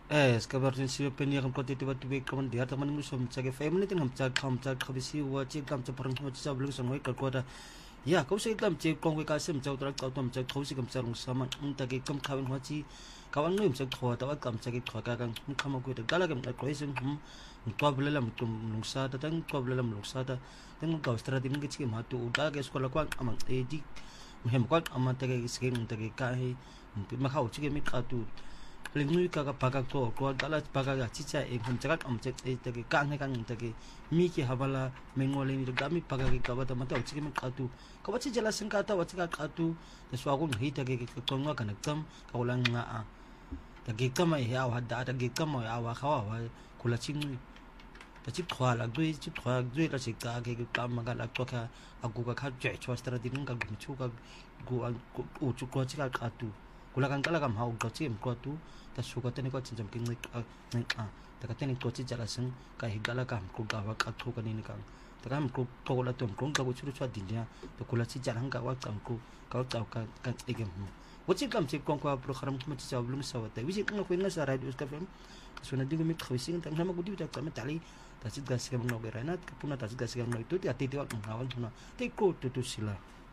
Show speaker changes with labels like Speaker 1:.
Speaker 1: Skabar sin siya peniyakam ko titiba tibig kaman diya taman mo som tsage family tin ham tsag khabisi wa chi kam cha parang ho cha blu sang hoi ka ko da ya ko se kam che kong ka sim chau tra chau tom cha khau si kam cha rong sama ta ge kam khawen ho chi kawan ngum sa tho ta kam cha ge tho ka kan kham ko ta dala kam ko sim to bla lam tum lung sa ta tang to bla lam lung sa ta tang ka stra din ge chi ma tu da ge skola kwa amang e di hem kwa amang ta ge skin ta ge ka he ma khau chi ge mi ka tu lingui ka paga ko dala paga ga chicha e hum chagat amche e tagi kang he kang tagi mi ki habala mengole ni gami paga ki ka bata mata uchi mi khatu ka wachi jala sing ka ta wachi ka khatu te swagun hi tagi ko nga kana kam ka ulang nga a tagi kam ai ha wa da tagi kam ai awa khawa wa kula ching ta chip khwa la dui la sik ka ke kam ma ga la to ka agu ka kha che chwastra din ka gu chu ka gu u chu ko chi ka khatu kulakan kalakam hau gachi em ko tu ta suka tani ko chinjam king nik ta ka tani ko chi jala sing ka higala kam ko ga wa ka thu ka ni kan ta kam ko ko la tom ko ga ko churu chwa din ya to kula chi jala ga wa kam ko ka ka egem mu wo chi kam chi kon ko program ko chi chaw lum sa wa ta wi chi kan ko na sa radio ska fem so na digo mit khwising ta na ma gudi ta kam tali ta chi ga sigam no ga rana ka puna ta chi ga sigam no itu ti ati ti wa ngawal na te ko tu sila